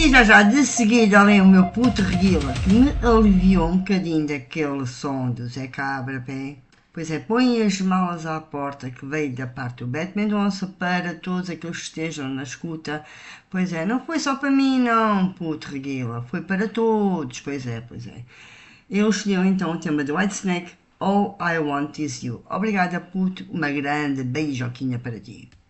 E já de seguida além o meu puto reguila, que me aliviou um bocadinho daquele som do Zé Cabra, bem. Pois é, põe as malas à porta, que veio da parte do Beto Mendonça para todos aqueles que estejam na escuta. Pois é, não foi só para mim não, puto reguila, foi para todos, pois é, pois é. Eu escolhi então o tema do Whitesnake, All I Want Is You. Obrigada, puto, uma grande beijoquinha para ti.